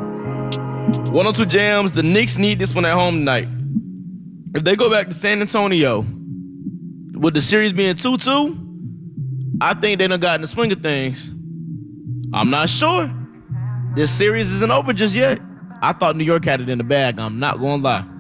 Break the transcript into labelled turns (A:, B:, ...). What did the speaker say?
A: 102 Jams, the Knicks need this one at home tonight. If they go back to San Antonio, with the series being 2-2, I think they done got in the swing of things. I'm not sure. This series isn't over just yet. I thought New York had it in the bag. I'm not gonna lie.